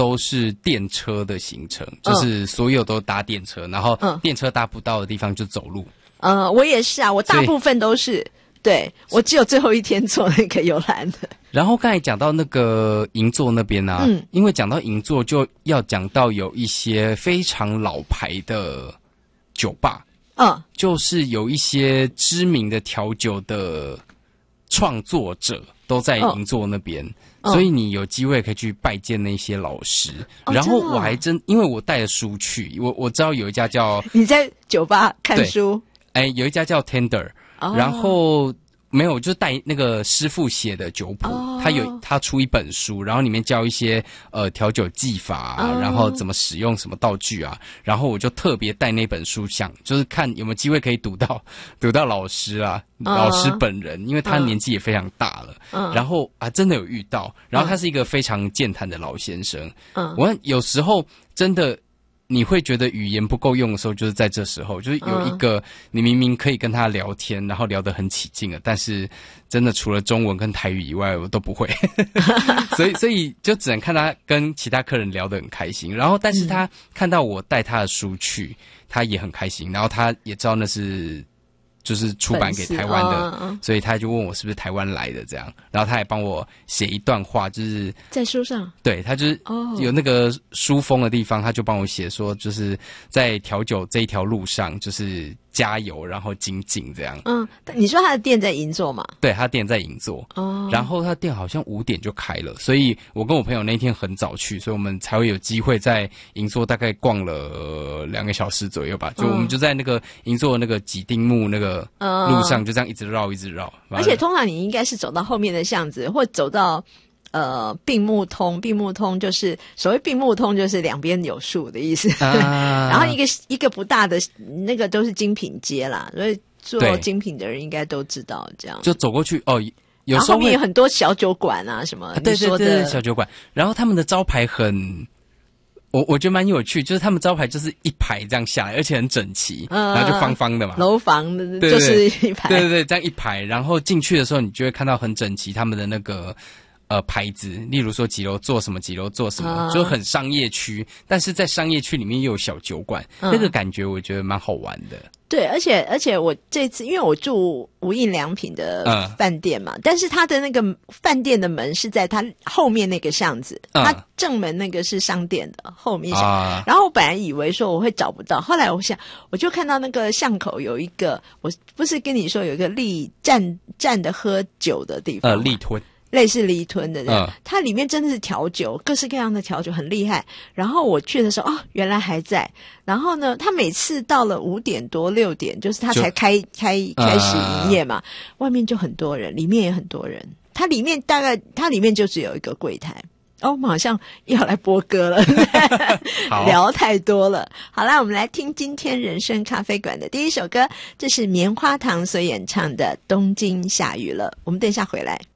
都是电车的行程，就是所有都搭电车，然后电车搭不到的地方就走路。 我也是啊，我大部分都是，对，我只有最后一天坐那个游览的。 然后刚才讲到那个银座那边啊，因为讲到银座就要讲到有一些非常老牌的酒吧，就是有一些知名的调酒的创作者都在银座那边，所以你有机会可以去拜见那些老师。然后我还因为我带了书去，我知道有一家叫你在酒吧看书， 有一家叫 Tender，然后。没有，就带那个师傅写的酒谱，他出一本书，然后里面教一些调酒技法啊，然后怎么使用什么道具啊，然后我就特别带那本书，就是看有没有机会可以读到老师啊，老师本人，因为他年纪也非常大了，然后真的有遇到，然后他是一个非常健谈的老先生，我有时候真的。你会觉得语言不够用的时候，就是在这时候，就是有一个你明明可以跟他聊天，然后聊得很起劲了，但是真的除了中文跟台语以外，我都不会，所以就只能看他跟其他客人聊得很开心，然后但是他看到我带他的书去，他也很开心，然后他也知道那是。就是出版给台湾的，所以他就问我是不是台湾来的这样，然后他还帮我写一段话，就是在书上， 对他就是有那个书封的地方，他就帮我写说，就是在调酒这一条路上，就是加油，然后精进这样。 你说他的店在银座吗？ 对，他店在银座，然后他店好像5点就开了，所以我跟我朋友那天很早去，所以我们才会有机会在银座大概逛了2个小时左右吧，就我们就在那个银座那个几丁目那个路上就这样一直绕，而且通常你应该是走到后面的巷子，或走到并木通就是所谓并木通，就是两边有树的意思。然后一个不大的那个都是精品街啦，所以做精品的人应该都知道这样。 就走过去有时候后面有很多小酒馆啊什么， 对小酒馆，然后他们的招牌我觉得蛮有趣，就是他们招牌就是一排这样下来，而且很整齐，然后就方方的嘛， 楼房的就是一排， 对，这样一排，然后进去的时候你就会看到很整齐他们的那个牌子，例如说几楼做什么，几楼做什么，就很商业区，但是在商业区里面又有小酒馆，那个感觉我觉得蛮好玩的。 对，而且我这次因为我住无印良品的饭店嘛，但是他的那个饭店的门是在他后面那个巷子，他正门那个是商店的后面然后我本来以为说我会找不到，后来我就看到那个巷口有一个，我不是跟你说有一个站的喝酒的地方立吞。 类似梨吞的，它里面真的是调酒，各式各样的调酒，很厉害。然后我去的时候，原来还在。然后呢，他每次到了5点多6点，就是他才开始营业嘛，外面就很多人，里面也很多人。它里面就只有一个柜台。我们好像要来播歌了，聊太多了。好啦，我们来听今天人生咖啡馆的第一首歌，这是棉花糖所演唱的《东京下雨了》。我们等一下回来。